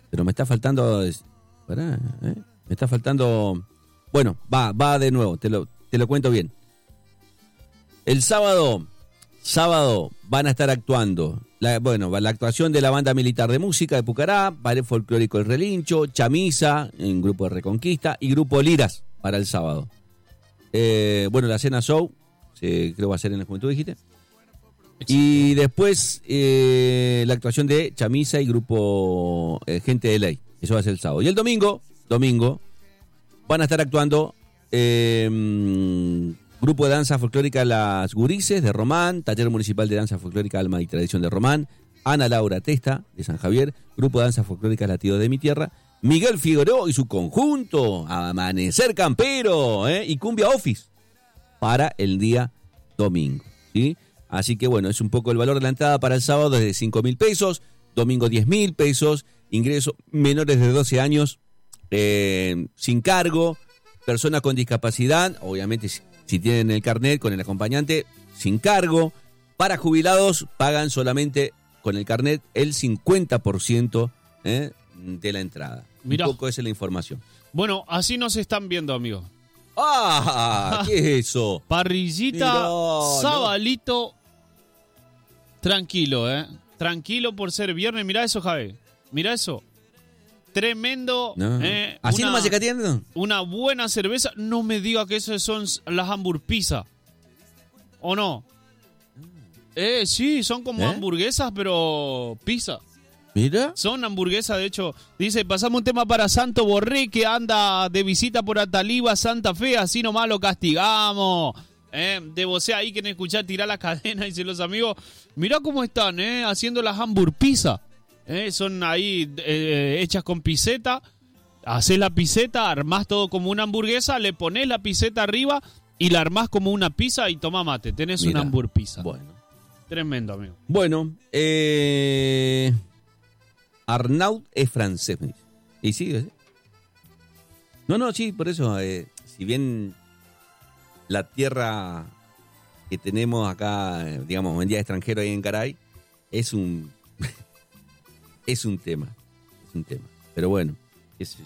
Pero me está faltando... Pará, me está faltando... Bueno, va de nuevo, te lo cuento bien. El sábado van a estar actuando, la actuación de la Banda Militar de Música de Pucará, Ballet Folclórico El Relincho, Chamisa, en Grupo de Reconquista, y Grupo Liras para el sábado. La cena show, creo va a ser en la Juventud, dijiste. Y después la actuación de Chamisa y Grupo Gente de Ley. Eso va a ser el sábado. Y el domingo van a estar actuando Grupo de Danza Folclórica Las Gurises de Román, Taller Municipal de Danza Folclórica Alma y Tradición de Román, Ana Laura Testa de San Javier, Grupo de Danza Folclórica Latido de mi Tierra, Miguel Figueroa y su conjunto, Amanecer Campero, y Cumbia Office para el día domingo, ¿sí? Así que bueno, es un poco el valor de la entrada para el sábado desde 5.000 pesos, domingo 10.000 pesos, ingreso menores de 12 años, sin cargo, personas con discapacidad, obviamente si tienen el carnet con el acompañante, sin cargo. Para jubilados pagan solamente con el carnet el 50% de la entrada. Mirá. Un poco esa es la información. Bueno, así nos están viendo, amigos. ¡Ah! ¿Qué es eso? Parrillita, Mirá, sabalito, tranquilo, tranquilo por ser viernes. Mirá eso, Javi. Mirá eso. Tremendo. No. ¿Así nomás se catiendo? Una buena cerveza. No me diga que eso son las hamburguesas. ¿O no? Sí, son como hamburguesas, pero pizza. Mira. Son hamburguesas, de hecho. Dice, pasamos un tema para Santo Borré, que anda de visita por Ataliba, Santa Fe. Así nomás lo castigamos. De vos ahí quieren escuchar tirar la cadena, dicen los amigos. Mirá cómo están, haciendo las hamburguesas. Son ahí hechas con piseta. Hacés la piseta, armás todo como una hamburguesa, le ponés la piseta arriba y la armás como una pizza y toma mate. Tenés una hamburguesa. Bueno. Tremendo, amigo. Bueno, Arnaud es francés, me dice. Y sí, ¿sí? No, sí, por eso, si bien la tierra que tenemos acá, digamos, en día extranjero ahí en Caray, es un tema. Pero bueno, qué sé yo.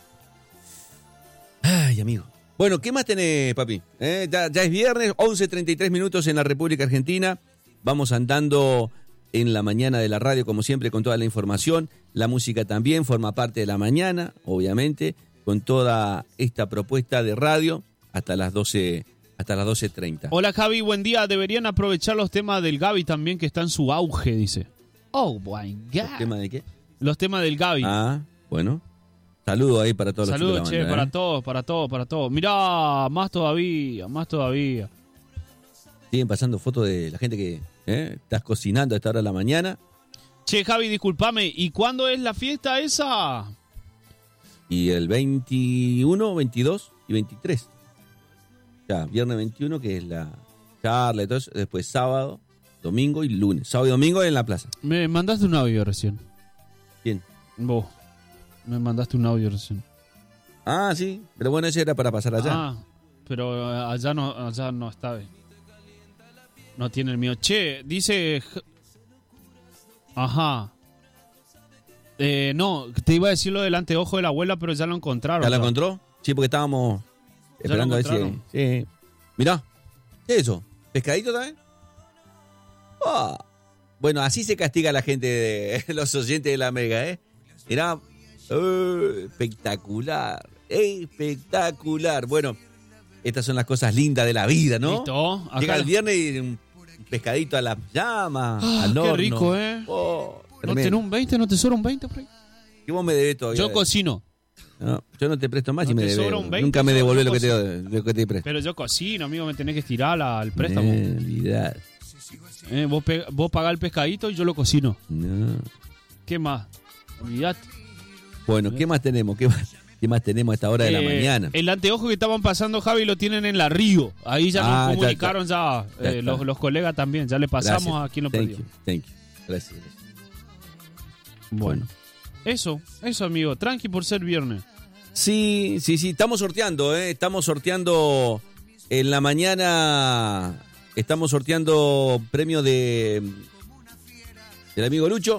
Ay, amigo. Bueno, ¿qué más tenés, papi? Ya es viernes, 11:33 minutos en la República Argentina. Vamos andando en la mañana de la radio, como siempre, con toda la información. La música también forma parte de la mañana, obviamente, con toda esta propuesta de radio hasta las 12:30. Hola, Javi, buen día. Deberían aprovechar los temas del Gaby también, que está en su auge, dice. Oh, my God. ¿Los temas de qué? Los temas del Gaby. Ah, bueno. Saludos ahí para todos los chicos de la banda. Saludos, para todos. Mirá, más todavía. Siguen pasando fotos de la gente que estás cocinando a esta hora de la mañana. Che, Javi, discúlpame, ¿y cuándo es la fiesta esa? Y el 21, 22 y 23. Ya, viernes 21, que es la charla y todo eso. Después sábado, domingo y lunes. Sábado y domingo en la plaza. Me mandaste un audio recién. ¿Quién? Vos. Me mandaste un audio recién. Ah, sí. Pero bueno, ese era para pasar allá. Ah, pero allá no está. No tiene el mío. Che, dice... Ajá. No, te iba a decir lo del anteojo de la abuela, pero ya lo encontraron. ¿Ya lo encontró? Sí, porque estábamos esperando a ver si... Sí. Mirá. ¿Qué es eso? ¿Pescadito también? Oh. Bueno, así se castiga a la gente de los oyentes de la Mega, Mirá. Espectacular. Espectacular. Bueno, estas son las cosas lindas de la vida, ¿no? ¿Listo? Acá llega el viernes y un pescadito a la llama, al horno. Qué rico, ¿No tenés un 20? ¿No te sobra un 20 por ahí? ¿Qué vos me debés todavía? Yo cocino. No, yo no te presto más y ¿No me te debes. sobra un 20? Nunca me devolvés lo que te presto. Pero yo cocino, amigo, me tenés que estirar al préstamo. Olvidar. Vos pagás el pescadito y yo lo cocino. No. ¿Qué más? Olvidate. Bueno, ¿qué más tenemos? ¿Qué más tenemos a esta hora de la mañana? El anteojo que estaban pasando, Javi, lo tienen en la Río. Ahí ya nos comunicaron los colegas también. Ya le pasamos. Gracias. A quien lo perdió. Thank you. Gracias. Bueno. Eso, amigo. Tranqui por ser viernes. Sí. Estamos sorteando, Estamos sorteando en la mañana. Estamos sorteando premio del amigo Lucho.